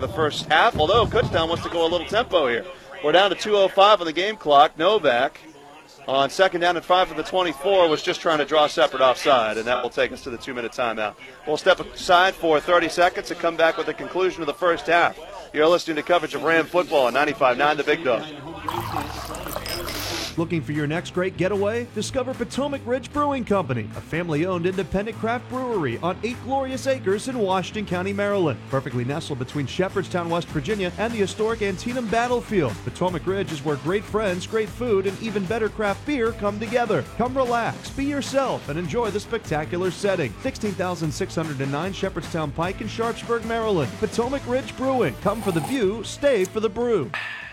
the first half, although Kutztown wants to go a little tempo here. We're down to 2:05 on the game clock. Novak on second down and 5 from the 24 was just trying to draw Separate offside, and that will take us to the 2-minute timeout. We'll step aside for 30 seconds and come back with the conclusion of the first half. You're listening to coverage of Ram football on 95.9 The Big Dog. Looking for your next great getaway? Discover Potomac Ridge Brewing Company, a family-owned independent craft brewery on 8 glorious acres in Washington County, Maryland. Perfectly nestled between Shepherdstown, West Virginia, and the historic Antietam Battlefield. Potomac Ridge is where great friends, great food, and even better craft beer come together. Come relax, be yourself, and enjoy the spectacular setting. 16,609 Shepherdstown Pike in Sharpsburg, Maryland. Potomac Ridge Brewing. Come for the view, stay for the brew.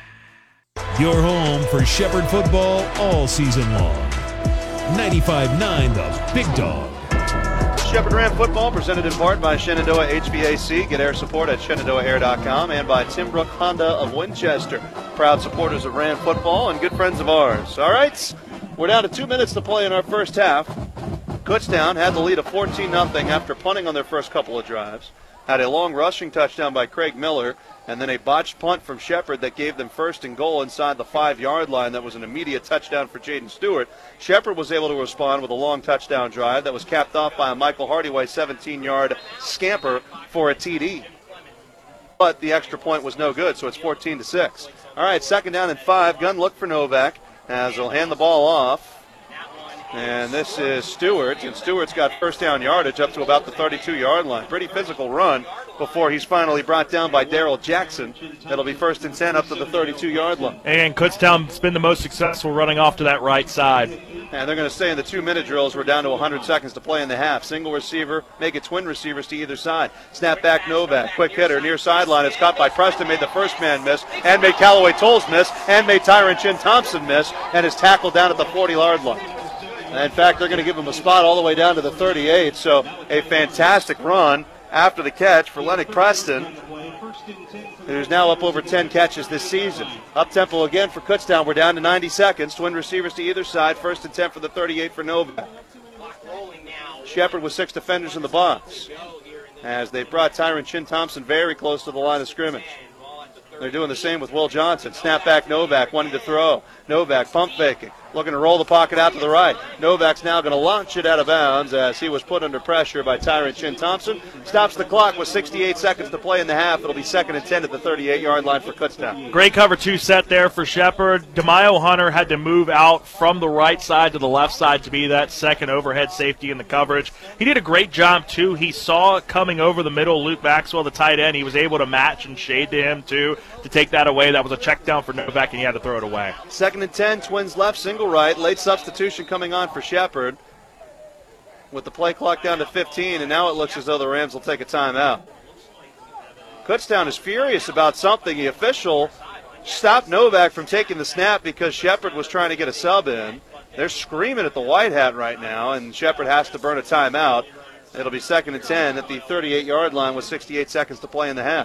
Your home for Shepherd football all season long. 95.9 The Big Dog. Shepherd Ram football presented in part by Shenandoah HVAC. Get air support at ShenandoahAir.com, and by Timbrook Honda of Winchester. Proud supporters of Ram football and good friends of ours. All right, we're down to 2 minutes to play in our first half. Kutztown had the lead of 14-0 after punting on their first couple of drives. Had a long rushing touchdown by Craig Miller, and then a botched punt from Shepherd that gave them first and goal inside the 5-yard line. That was an immediate touchdown for Jaden Stewart. Shepherd was able to respond with a long touchdown drive that was capped off by a Michael Hardyway 17-yard scamper for a TD. But the extra point was no good, so it's 14-6. All right, second down and 5. Gun look for Novak as he'll hand the ball off. And this is Stewart, and Stewart's got first down yardage up to about the 32-yard line. Pretty physical run before he's finally brought down by Daryl Jackson. It'll be first and 10 up to the 32-yard line. And Kutztown's been the most successful running off to that right side. And they're going to stay in the 2-minute drills. We're down to 100 seconds to play in the half. Single receiver, make it twin receivers to either side. Snap back Novak, quick hitter, near sideline. It's caught by Preston, made the first man miss, and made Callaway Tolles miss, and made Tyron Chin Thompson miss, and is tackled down at the 40-yard line. In fact, they're going to give him a spot all the way down to the 38, so a fantastic run after the catch for Lennox Preston, who's now up over 10 catches this season. Up-tempo again for Kutztown. We're down to 90 seconds. Twin receivers to either side. First and 10 for the 38 for Novak. Shepherd with 6 defenders in the box as they brought Tyron Chin Thompson very close to the line of scrimmage. They're doing the same with Will Johnson. Snap back Novak, wanting to throw. Novak pump faking, looking to roll the pocket out to the right. Novak's now going to launch it out of bounds as he was put under pressure by Tyron Chin Thompson. Stops the clock with 68 seconds to play in the half. It'll be second and 10 at the 38-yard line for Kutztown. Great cover 2 set there for Shepherd. DeMaio Hunter had to move out from the right side to the left side to be that second overhead safety in the coverage. He did a great job, too. He saw it coming over the middle. Luke Maxwell, the tight end, he was able to match and shade to him, too, to take that away. That was a check down for Novak, and he had to throw it away. Second and 10, Twins left, single right. Late substitution coming on for Shepherd with the play clock down to 15, and now it looks as though the Rams will take a timeout. Kutztown is furious about something. The official stopped Novak from taking the snap because Shepherd was trying to get a sub in. They're screaming at the white hat right now, and Shepherd has to burn a timeout. It'll be second and 10 at the 38-yard line with 68 seconds to play in the half.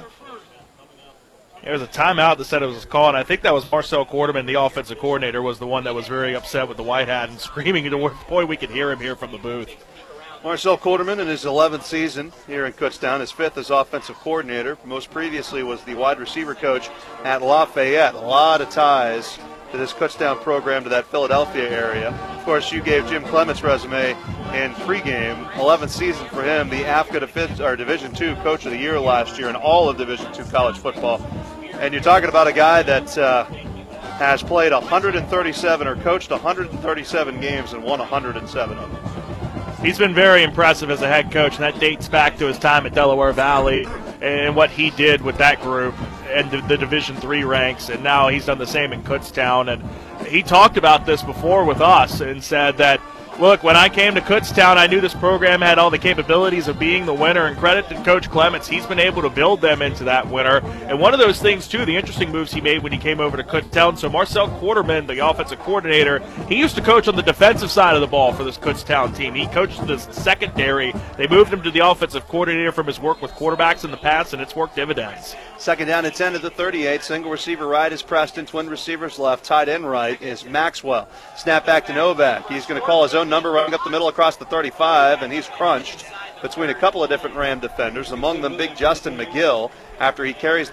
There was a timeout that said it was called, and I think that was Marcel Quarterman, the offensive coordinator, was the one that was very upset with the white hat and screaming to the point we could hear him here from the booth. Marcel Quarterman in his 11th season here in Kutztown, his 5th as offensive coordinator. Most previously was the wide receiver coach at Lafayette. A lot of ties to this Kutztown program, to that Philadelphia area. Of course, you gave Jim Clement's resume in pregame. 11th season for him, the AFCA Division II Coach of the Year last year in all of Division II college football. And you're talking about a guy that has played 137 or coached 137 games and won 107 of them. He's been very impressive as a head coach, and that dates back to his time at Delaware Valley and what he did with that group and the Division III ranks, and now he's done the same in Kutztown. And he talked about this before with us and said that, look, when I came to Kutztown, I knew this program had all the capabilities of being the winner, and credit to Coach Clements. He's been able to build them into that winner. And one of those things, too, the interesting moves he made when he came over to Kutztown. So Marcel Quarterman, the offensive coordinator, he used to coach on the defensive side of the ball for this Kutztown team. He coached the secondary. They moved him to the offensive coordinator from his work with quarterbacks in the past, and it's worked dividends. Second down and 10 at the 38. Single receiver right is Preston. Twin receivers left. Tight end right is Maxwell. Snap back to Novak. He's going to call his own number, running up the middle across the 35, and he's crunched between a couple of different Ram defenders, among them big Justin McGill, after he carries